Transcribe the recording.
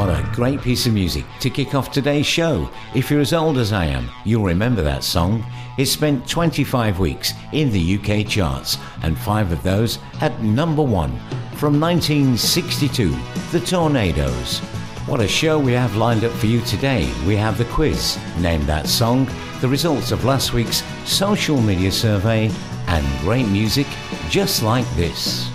What a great piece of music to kick off today's show. If you're as old as I am, you'll remember that song. It spent 25 weeks in the UK charts, and 5 of those had number 1. From 1962, The Tornadoes. What a show we have lined up for you today. We have the quiz, Name That Song, the results of last week's social media survey, and great music just like this.